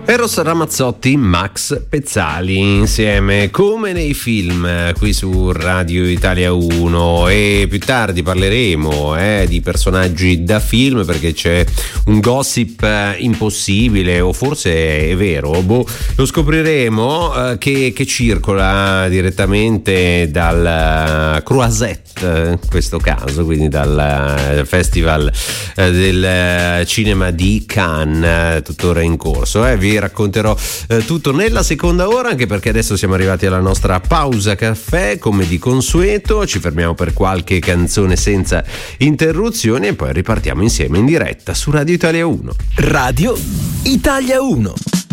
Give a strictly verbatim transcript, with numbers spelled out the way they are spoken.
Eros Ramazzotti, Max Pezzali insieme come nei film qui su Radio Italia uno, e più tardi parleremo eh, di personaggi da film, perché c'è un gossip eh, impossibile, o forse è vero, boh, lo scopriremo, eh, che, che circola direttamente dal Croisette in questo caso, quindi dal Festival eh, del Cinema di Cannes, tuttora in corso. Eh. Vi racconterò eh, tutto nella seconda ora, anche perché adesso siamo arrivati alla nostra pausa caffè, come di consueto. Ci fermiamo per qualche canzone senza interruzioni e poi ripartiamo insieme in diretta su Radio Italia uno. Radio Italia uno.